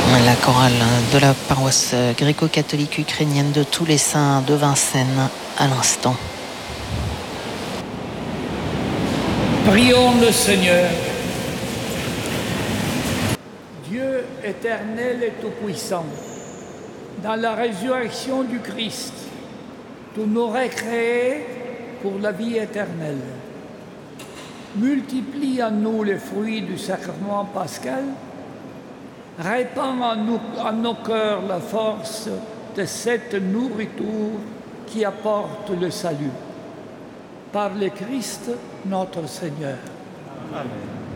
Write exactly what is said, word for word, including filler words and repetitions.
La chorale de la paroisse gréco-catholique ukrainienne de tous les saints de Vincennes à l'instant. Prions le Seigneur. Dieu éternel et tout-puissant, dans la résurrection du Christ, tu nous recréés pour la vie éternelle. Multiplie en nous les fruits du sacrement pascal, répands en, nous, en nos cœurs la force de cette nourriture qui apporte le salut. Par le Christ, notre Seigneur. Amen.